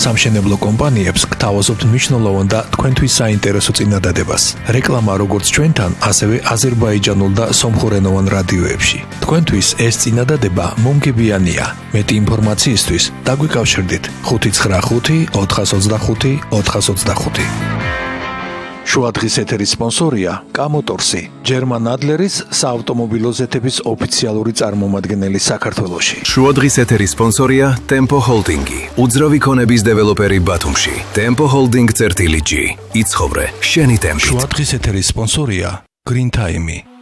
სამშენებლო კომპანიებს გთავაზობთ მნიშვნელოვან და თქვენთვის საინტერესო წინადადებას. რეკლამა როგორც ჩვენთან, ასევე აზერბაიჯანულ და სომხურენოვან რადიოებში. თქვენთვის ეს წინადადება მომგებიანია. მეტი ინფორმაციისთვის დაგვიკავშირდით 595 425 425. შუა დღის ეთერის სპონსორია კამოტორსი, ჯერმან ადლერის საავტომობილო ზეთების ოფიციალური წარმომადგენელი საქართველოში. შუა დღის ეთერის სპონსორია Tempo Holding-ი, უძრავი ქონების დეველოპერი ბათუმში. Tempo Holding-G. იცხოვრე შენი ტემპით. შუა დღის ეთერის სპონსორია Green Time-ი.